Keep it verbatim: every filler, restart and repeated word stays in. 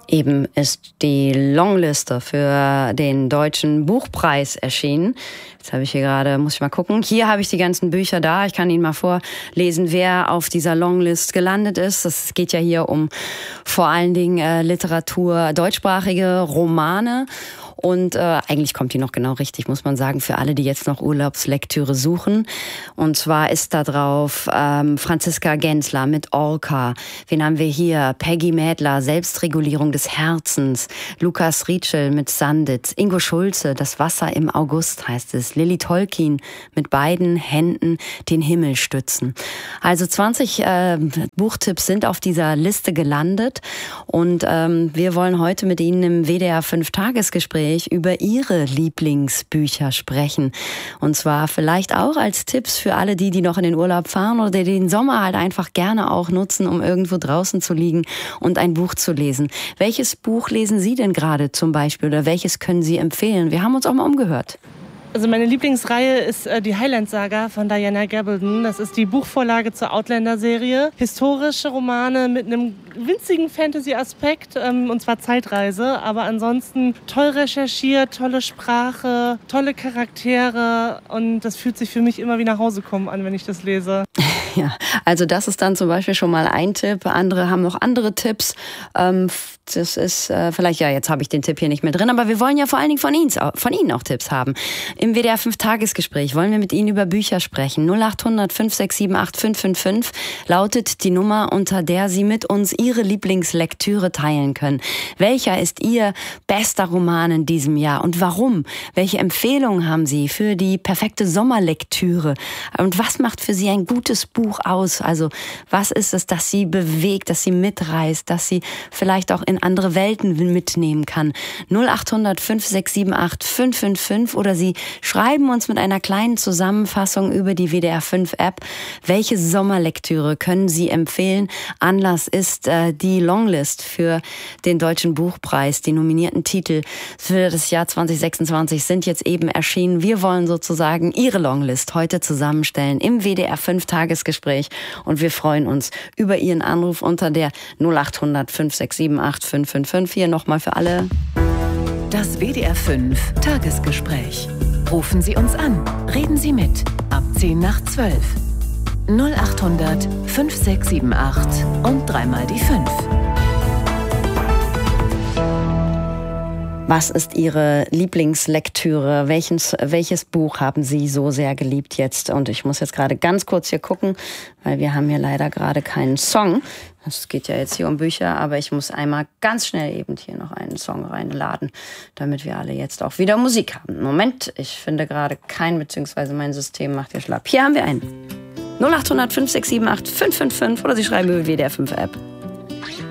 Eben ist die Longliste für den Deutschen Buchpreis erschienen. Jetzt habe ich hier gerade, muss ich mal gucken. Hier habe ich die ganzen Bücher da. Ich kann Ihnen mal vorlesen, wer auf dieser Longlist gelandet ist. Es geht ja hier um vor allen Dingen äh, Literatur, deutschsprachige Romane. Und äh, eigentlich kommt die noch genau richtig, muss man sagen, für alle, die jetzt noch Urlaubslektüre suchen. Und zwar ist da drauf ähm, Franziska Gensler mit Orca. Wen haben wir hier? Peggy Mädler, Selbstregulierung des Herzens. Lukas Rietschel mit Sanditz. Ingo Schulze, Das Wasser im August heißt es. Lilly Tolkien mit beiden Händen den Himmel stützen. Also zwanzig äh, Buchtipps sind auf dieser Liste gelandet. Und ähm, wir wollen heute mit Ihnen im W D R fünf Tagesgespräch über Ihre Lieblingsbücher sprechen. Und zwar vielleicht auch als Tipps für alle die, die noch in den Urlaub fahren oder die den Sommer halt einfach gerne auch nutzen, um irgendwo draußen zu liegen und ein Buch zu lesen. Welches Buch lesen Sie denn gerade zum Beispiel oder welches können Sie empfehlen? Wir haben uns auch mal umgehört. Also meine Lieblingsreihe ist äh, die Highland-Saga von Diana Gabaldon. Das ist die Buchvorlage zur Outlander-Serie. Historische Romane mit einem winzigen Fantasy-Aspekt, ähm, und zwar Zeitreise. Aber ansonsten toll recherchiert, tolle Sprache, tolle Charaktere. Und das fühlt sich für mich immer wie nach Hause kommen an, wenn ich das lese. Ja, also das ist dann zum Beispiel schon mal ein Tipp. Andere haben noch andere Tipps. Ähm, das ist äh, vielleicht, ja, jetzt habe ich den Tipp hier nicht mehr drin, aber wir wollen ja vor allen Dingen von Ihnen, von Ihnen auch Tipps haben. Im W D R fünf Tagesgespräch wollen wir mit Ihnen über Bücher sprechen. null acht hundert fünf sechs sieben acht fünf fünf fünf lautet die Nummer, unter der Sie mit uns Ihre Lieblingslektüre teilen können. Welcher ist Ihr bester Roman in diesem Jahr und warum? Welche Empfehlungen haben Sie für die perfekte Sommerlektüre? Und was macht für Sie ein gutes Buch aus? Also was ist es, das Sie bewegt, das Sie mitreißt, das Sie vielleicht auch in andere Welten mitnehmen kann? null acht hundert fünf sechs sieben acht fünf fünf fünf oder Sie schreiben uns mit einer kleinen Zusammenfassung über die W D R fünf App. Welche Sommerlektüre können Sie empfehlen? Anlass ist äh, die Longlist für den Deutschen Buchpreis. Die nominierten Titel für das Jahr zwanzig sechsundzwanzig sind jetzt eben erschienen. Wir wollen sozusagen Ihre Longlist heute zusammenstellen im W D R fünf Tagesgespräch und wir freuen uns über Ihren Anruf unter der null acht hundert fünf sechs sieben acht fünf fünf fünf. Hier nochmal für alle. Das W D R fünf Tagesgespräch. Rufen Sie uns an. Reden Sie mit. Ab zehn nach zwölf. null acht hundert fünf sechs sieben acht und dreimal die fünf. Was ist Ihre Lieblingslektüre? Welches, welches Buch haben Sie so sehr geliebt jetzt? Und ich muss jetzt gerade ganz kurz hier gucken, weil wir haben hier leider gerade keinen Song. Es geht ja jetzt hier um Bücher, aber ich muss einmal ganz schnell eben hier noch einen Song reinladen, damit wir alle jetzt auch wieder Musik haben. Moment, ich finde gerade keinen, beziehungsweise mein System macht hier schlapp. Hier haben wir einen. null acht hundert fünf sechs sieben acht fünf fünf fünf oder Sie schreiben über W D R fünf App.